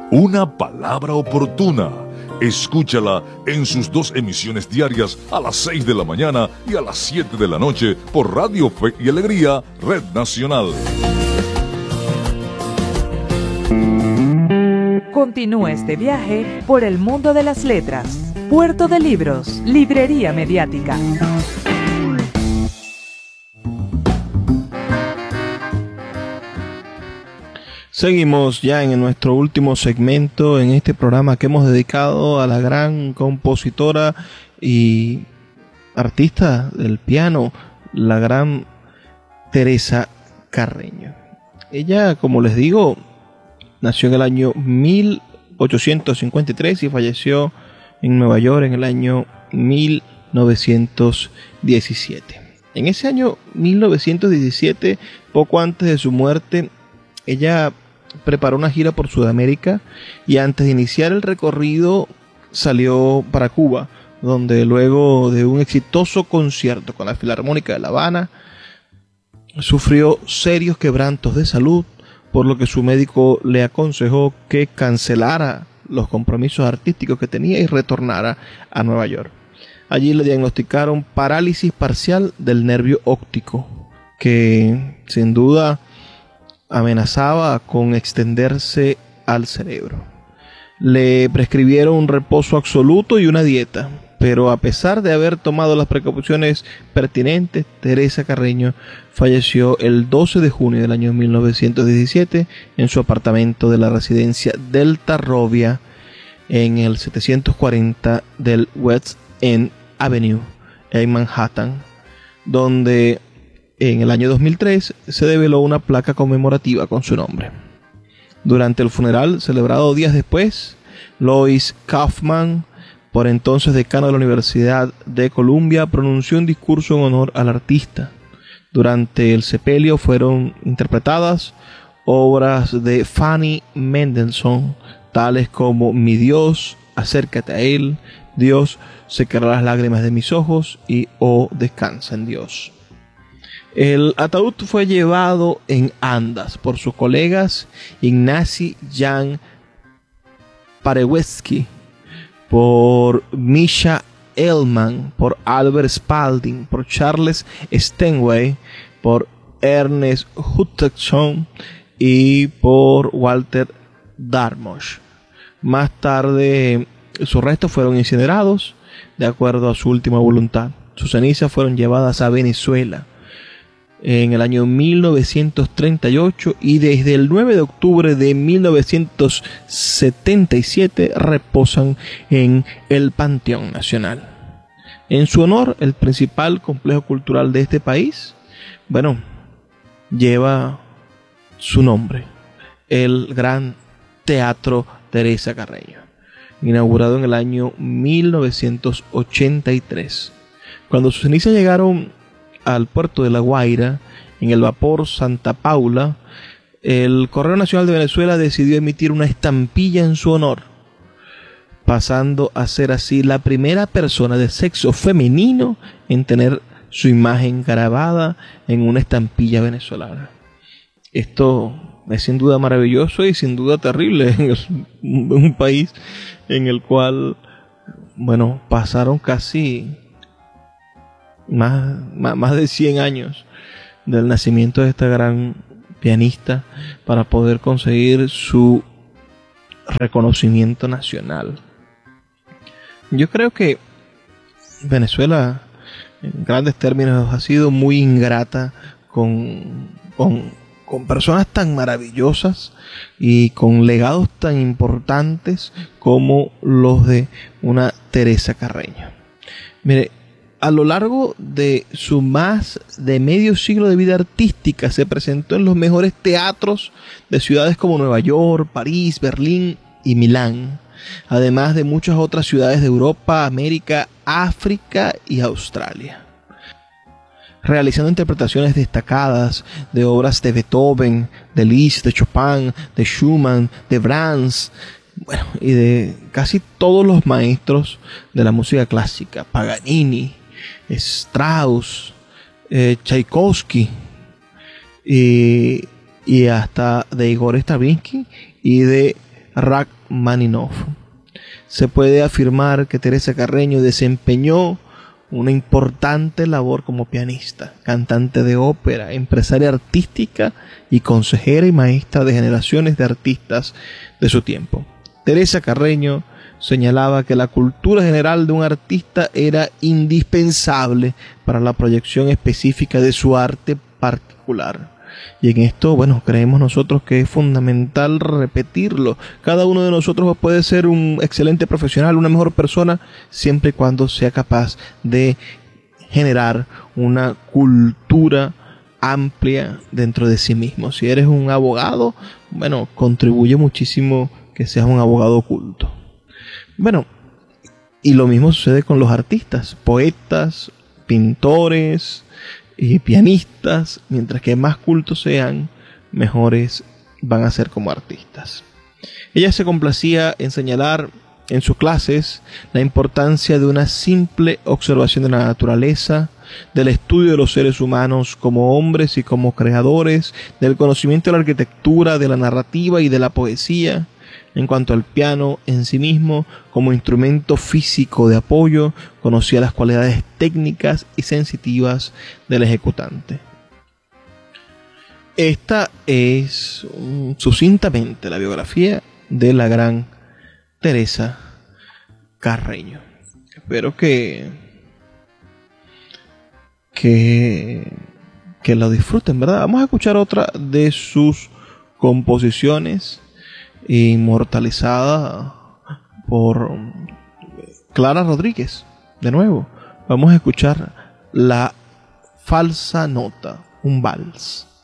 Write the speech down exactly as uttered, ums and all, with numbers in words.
Una palabra oportuna. Escúchala en sus dos emisiones diarias a las seis de la mañana y a las siete de la noche por Radio Fe y Alegría, Red Nacional. Continúa este viaje por el mundo de las letras. Puerto de Libros, Librería Mediática. Seguimos ya en nuestro último segmento en este programa que hemos dedicado a la gran compositora y artista del piano, la gran Teresa Carreño. Ella, como les digo, nació en el año mil ochocientos cincuenta y tres y falleció en Nueva York en el año mil novecientos diecisiete. En ese año mil novecientos diecisiete, poco antes de su muerte, ella preparó una gira por Sudamérica y antes de iniciar el recorrido salió para Cuba, donde luego de un exitoso concierto con la Filarmónica de La Habana sufrió serios quebrantos de salud, por lo que su médico le aconsejó que cancelara los compromisos artísticos que tenía y retornara a Nueva York. Allí le diagnosticaron parálisis parcial del nervio óptico, que sin duda amenazaba con extenderse al cerebro. Le prescribieron un reposo absoluto y una dieta, pero a pesar de haber tomado las precauciones pertinentes, Teresa Carreño falleció el doce de junio del año mil novecientos diecisiete en su apartamento de la residencia Delta Robia en el setecientos cuarenta del West End Avenue en Manhattan, donde en el año dos mil tres se develó una placa conmemorativa con su nombre. Durante el funeral, celebrado días después, Lois Kaufman, por entonces decano de la Universidad de Columbia, pronunció un discurso en honor al artista. Durante el sepelio fueron interpretadas obras de Fanny Mendelssohn, tales como Mi Dios, Acércate a Él, Dios secará las lágrimas de mis ojos y Oh, descansa en Dios. El ataúd fue llevado en andas por sus colegas Ignacy Jan Paderewski, por Misha Elman, por Albert Spalding, por Charles Steinway, por Ernest Hutchinson y por Walter Dartmouth. Más tarde, sus restos fueron incinerados de acuerdo a su última voluntad. Sus cenizas fueron llevadas a Venezuela en el año mil novecientos treinta y ocho y desde el nueve de octubre de mil novecientos setenta y siete reposan en el Panteón Nacional. En su honor, el principal complejo cultural de este país, bueno, lleva su nombre, el Gran Teatro Teresa Carreño, inaugurado en el año mil novecientos ochenta y tres. Cuando sus cenizas llegaron al puerto de La Guaira, en el vapor Santa Paula, el Correo Nacional de Venezuela decidió emitir una estampilla en su honor, pasando a ser así la primera persona de sexo femenino en tener su imagen grabada en una estampilla venezolana. Esto es sin duda maravilloso y sin duda terrible en, el, en un país en el cual, bueno, pasaron casi Más, más, más de cien años del nacimiento de esta gran pianista para poder conseguir su reconocimiento nacional. Yo creo que Venezuela, en grandes términos, ha sido muy ingrata con, con, con personas tan maravillosas y con legados tan importantes como los de una Teresa Carreño. Mire, a lo largo de su más de medio siglo de vida artística se presentó en los mejores teatros de ciudades como Nueva York, París, Berlín y Milán, además de muchas otras ciudades de Europa, América, África y Australia, realizando interpretaciones destacadas de obras de Beethoven, de Liszt, de Chopin, de Schumann, de Brahms, bueno, y de casi todos los maestros de la música clásica: Paganini, Strauss, eh, Tchaikovsky y, y hasta de Igor Stravinsky y de Rachmaninoff. Se puede afirmar que Teresa Carreño desempeñó una importante labor como pianista, cantante de ópera, empresaria artística y consejera y maestra de generaciones de artistas de su tiempo. Teresa Carreño señalaba que la cultura general de un artista era indispensable para la proyección específica de su arte particular. Y en esto, bueno, creemos nosotros que es fundamental repetirlo. Cada uno de nosotros puede ser un excelente profesional, una mejor persona, siempre y cuando sea capaz de generar una cultura amplia dentro de sí mismo. Si eres un abogado, bueno, contribuye muchísimo que seas un abogado culto. Bueno, y lo mismo sucede con los artistas, poetas, pintores y pianistas. Mientras que más cultos sean, mejores van a ser como artistas. Ella se complacía en señalar en sus clases la importancia de una simple observación de la naturaleza, del estudio de los seres humanos como hombres y como creadores, del conocimiento de la arquitectura, de la narrativa y de la poesía. En cuanto al piano en sí mismo, como instrumento físico de apoyo, conocía las cualidades técnicas y sensitivas del ejecutante. Esta es um, sucintamente la biografía de la gran Teresa Carreño. Espero que, que, que lo disfruten, ¿verdad? Vamos a escuchar otra de sus composiciones, inmortalizada por Clara Rodríguez. De nuevo, vamos a escuchar La falsa nota, un vals.